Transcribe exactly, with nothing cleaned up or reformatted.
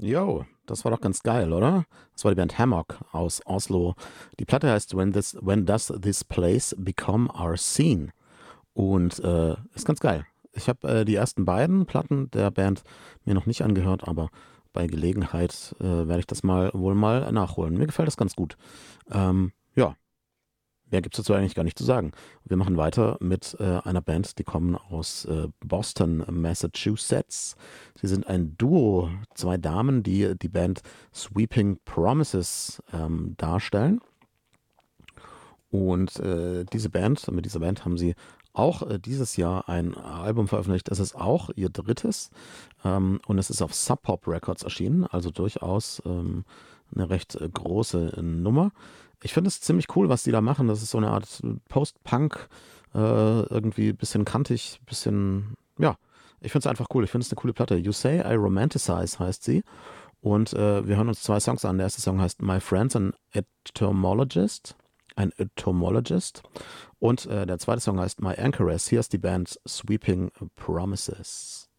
Jo, das war doch ganz geil, oder? Das war die Band Hammock aus Oslo. Die Platte heißt When This, When Does This Place Become Our Scene? Und äh, ist ganz geil. Ich habe äh, die ersten beiden Platten der Band mir noch nicht angehört, aber bei Gelegenheit äh, werde ich das mal wohl mal nachholen. Mir gefällt das ganz gut. Ähm, ja, mehr gibt es dazu eigentlich gar nicht zu sagen. Wir machen weiter mit äh, einer Band, die kommen aus äh, Boston, Massachusetts. Sie sind ein Duo, zwei Damen, die die Band Sweeping Promises ähm, darstellen. Und äh, diese Band, mit dieser Band haben sie auch äh, dieses Jahr ein Album veröffentlicht. Es ist auch ihr drittes ähm, und es ist auf Sub Pop Records erschienen, also durchaus ähm, eine recht äh, große äh, Nummer. Ich finde es ziemlich cool, was die da machen. Das ist so eine Art Post-Punk, äh, irgendwie ein bisschen kantig, bisschen, ja, ich finde es einfach cool. Ich finde es eine coole Platte. You Say I Romanticize heißt sie. Und äh, wir hören uns zwei Songs an. Der erste Song heißt My Friend's an Entomologist. Ein Entomologist. Und äh, der zweite Song heißt My Anchoress. Hier ist die Band Sweeping Promises.